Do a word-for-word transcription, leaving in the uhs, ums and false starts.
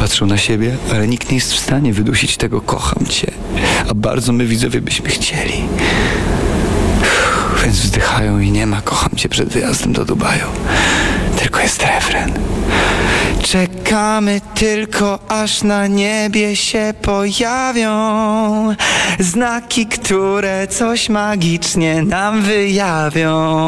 patrzą na siebie, ale nikt nie jest w stanie wydusić tego kocham cię. A bardzo my widzowie byśmy chcieli. Więc wzdychają i nie ma kocham cię przed wyjazdem do Dubaju. Tylko jest refren. Czekamy tylko, aż na niebie się pojawią znaki, które coś magicznie nam wyjawią.